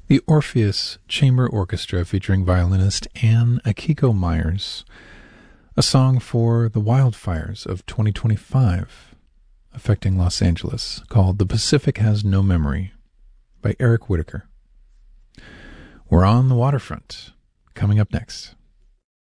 The Orpheus Chamber Orchestra featuring violinist Anne Akiko Myers, a song for the wildfires of 2025 affecting Los Angeles called The Pacific Has No Memory by Eric Whitacre. We're on the waterfront. Coming up next.